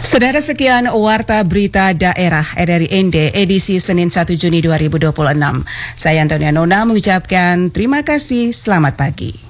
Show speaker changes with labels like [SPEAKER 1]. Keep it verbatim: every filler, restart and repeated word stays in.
[SPEAKER 1] Saudara, sekian Warta Berita Daerah R R I N D edisi Senin satu Juni dua ribu dua puluh enam. Saya Antonia Nona mengucapkan terima kasih, selamat pagi.